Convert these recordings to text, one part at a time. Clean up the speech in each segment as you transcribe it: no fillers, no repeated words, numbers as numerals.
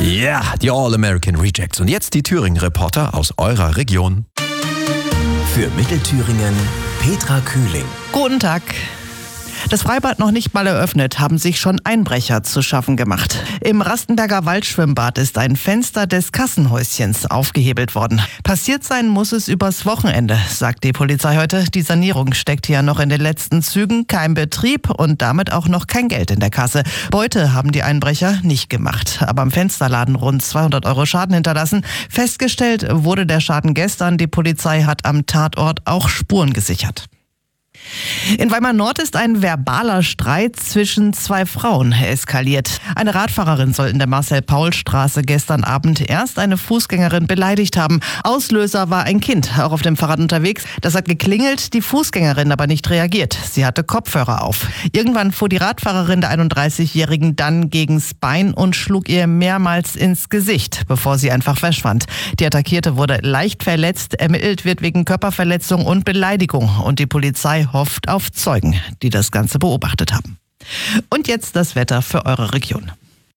Ja, die All-American Rejects. Und jetzt die Thüringen-Reporter aus eurer Region. Für Mittelthüringen Petra Kühling. Guten Tag. Das Freibad noch nicht mal eröffnet, haben sich schon Einbrecher zu schaffen gemacht. Im Rastenberger Waldschwimmbad ist ein Fenster des Kassenhäuschens aufgehebelt worden. Passiert sein muss es übers Wochenende, sagt die Polizei heute. Die Sanierung steckt ja noch in den letzten Zügen, kein Betrieb und damit auch noch kein Geld in der Kasse. Beute haben die Einbrecher nicht gemacht, aber am Fensterladen rund 200 € Schaden hinterlassen. Festgestellt wurde der Schaden gestern. Die Polizei hat am Tatort auch Spuren gesichert. In Weimar-Nord ist ein verbaler Streit zwischen zwei Frauen eskaliert. Eine Radfahrerin soll in der Marcel-Paul-Straße gestern Abend erst eine Fußgängerin beleidigt haben. Auslöser war ein Kind, auch auf dem Fahrrad unterwegs. Das hat geklingelt, die Fußgängerin aber nicht reagiert. Sie hatte Kopfhörer auf. Irgendwann fuhr die Radfahrerin der 31-Jährigen dann gegens Bein und schlug ihr mehrmals ins Gesicht, bevor sie einfach verschwand. Die Attackierte wurde leicht verletzt. Ermittelt wird wegen Körperverletzung und Beleidigung. Und die Polizei hofft auf Zeugen, die das Ganze beobachtet haben. Und jetzt das Wetter für eure Region.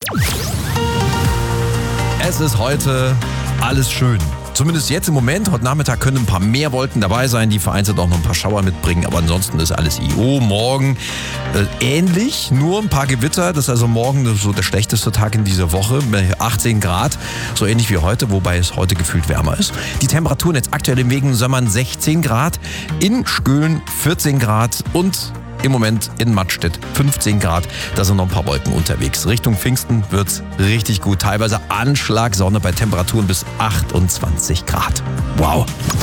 Es ist heute alles schön. Zumindest jetzt im Moment. Heute Nachmittag können ein paar mehr Wolken dabei sein, die vereinzelt auch noch ein paar Schauer mitbringen. Aber ansonsten ist alles IO. Morgen ähnlich, nur ein paar Gewitter. Das ist also morgen so der schlechteste Tag in dieser Woche. 18 Grad, so ähnlich wie heute, wobei es heute gefühlt wärmer ist. Die Temperaturen jetzt aktuell im Wegen Sömmern 16 Grad, in Skölen 14 Grad und im Moment in Mattstedt 15 Grad. Da sind noch ein paar Wolken unterwegs. Richtung Pfingsten wird's richtig gut. Teilweise Anschlag Sonne bei Temperaturen bis 28 Grad. Wow.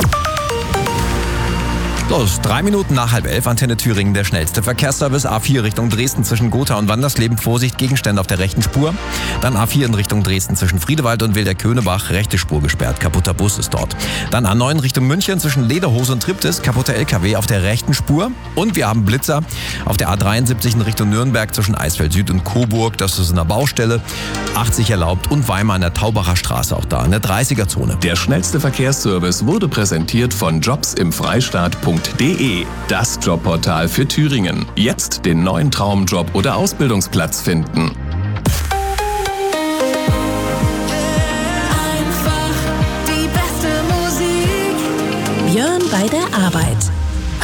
Los, 3 Minuten nach 10:30, Antenne Thüringen, der schnellste Verkehrsservice. A4 Richtung Dresden zwischen Gotha und Wandersleben. Vorsicht, Gegenstände auf der rechten Spur. Dann A4 in Richtung Dresden zwischen Friedewald und Wilder-Könebach. Rechte Spur gesperrt, kaputter Bus ist dort. Dann A9 Richtung München zwischen Lederhose und Triptis. Kaputter LKW auf der rechten Spur. Und wir haben Blitzer auf der A73 in Richtung Nürnberg zwischen Eisfeld Süd und Coburg. Das ist in der Baustelle. 80 erlaubt und Weimar an der Taubacher Straße auch da, in der 30er-Zone. Der schnellste Verkehrsservice wurde präsentiert von jobsimfreistaat.de, das Jobportal für Thüringen. Jetzt den neuen Traumjob oder Ausbildungsplatz finden. Einfach die beste Musik. Björn bei der Arbeit.